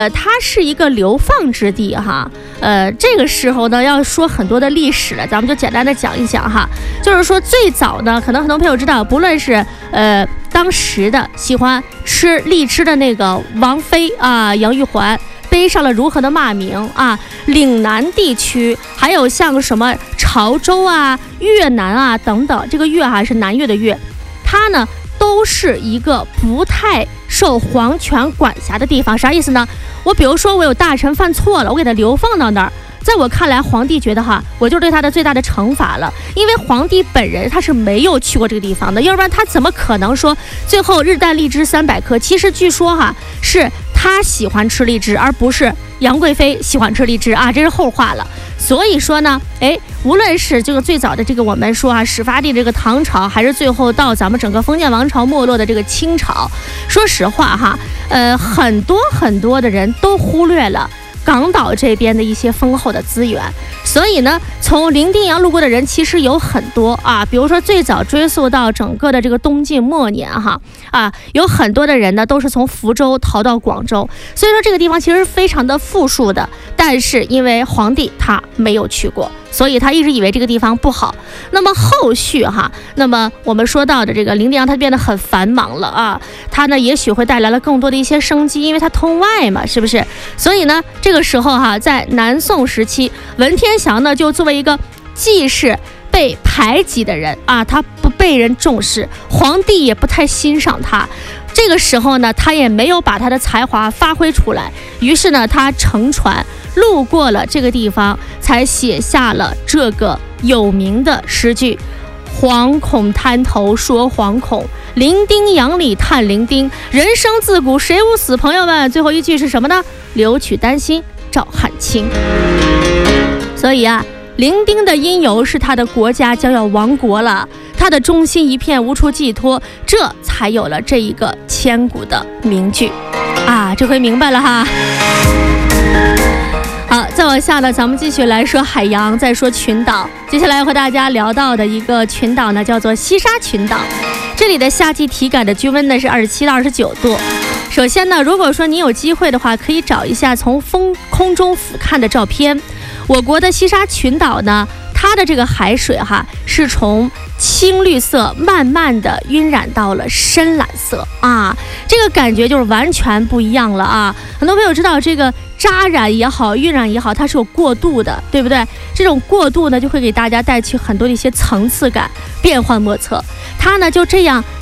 它是一个流放之地哈。这个时候呢，要说很多的历史了，咱们就简单的讲一讲哈。就是说最早呢，可能很多朋友知道，不论是当时的喜欢吃荔枝的那个王妃啊，杨玉环背上了如何的骂名啊，岭南地区还有像什么潮州啊、越南啊等等，这个越还是南越的越，它呢都是一个不太受皇权管辖的地方。啥意思呢？我比如说我有大臣犯错了，我给他流放到那儿，在我看来，皇帝觉得哈，我就对他的最大的惩罚了，因为皇帝本人他是没有去过这个地方的，要不然他怎么可能说最后日啖荔枝300颗？其实据说哈，是他喜欢吃荔枝，而不是杨贵妃喜欢吃荔枝啊，这是后话了。所以说呢，无论是这个最早的这个我们说啊，始发地这个唐朝，还是最后到咱们整个封建王朝没落的这个清朝，说实话哈，很多的人都忽略了港岛这边的一些丰厚的资源，所以呢，从伶仃洋路过的人其实有很多啊，比如说最早追溯到整个的这个东晋末年哈，有很多的人呢都是从福州逃到广州，所以说这个地方其实非常的富庶的，但是因为皇帝他没有去过，所以他一直以为这个地方不好。那么后续哈，那么我们说到的这个伶仃洋它变得很繁忙了啊，它呢也许会带来了更多的一些生机，因为它通外嘛，是不是？所以呢，这个时候哈，在南宋时期，文天祥呢就作为一个既是被排挤的人啊，他不被人重视，皇帝也不太欣赏他。这个时候呢，他也没有把他的才华发挥出来，于是呢，他乘船路过了这个地方，才写下了这个有名的诗句：惶恐滩头说惶恐，伶仃洋里叹伶仃，人生自古谁无死。朋友们，最后一句是什么呢？留取丹心照汗青。所以啊，伶仃的因由是他的国家将要亡国了，他的忠心一片无处寄托，这才有了这一个千古的名句啊！这回明白了哈。好，再往下呢，咱们继续来说海洋，再说群岛。接下来要和大家聊到的一个群岛呢，叫做西沙群岛。这里的夏季体感的均温呢是27到29度。首先呢，如果说你有机会的话，可以找一下从空中俯瞰的照片。我国的西沙群岛呢，它的这个海水哈，是从青绿色慢慢的晕染到了深蓝色啊，这个感觉就是完全不一样了啊。很多朋友知道这个扎染也好，晕染也好，它是有过渡的，对不对？这种过渡呢，就会给大家带去很多的一些层次感，变幻莫测。它呢就这样